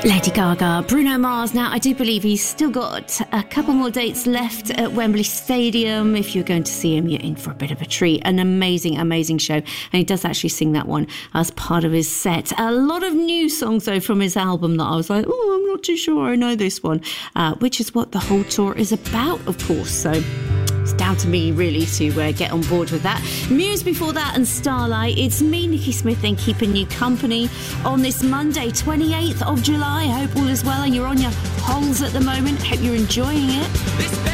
Lady Gaga, Bruno Mars. Now, I do believe he's still got a couple more dates left at Wembley Stadium. If you're going to see him, you're in for a bit of a treat. An amazing, amazing show. And he does actually sing that one as part of his set. A lot of new songs, though, from his album that I was like, oh, I'm not too sure I know this one, which is what the whole tour is about, of course. So it's down to me, really, to get on board with that. Muse before that and Starlight. It's me, Nikki Smith, and keeping you company on this Monday, 28th of July. I hope all is well and you're on your holes at the moment. Hope you're enjoying it.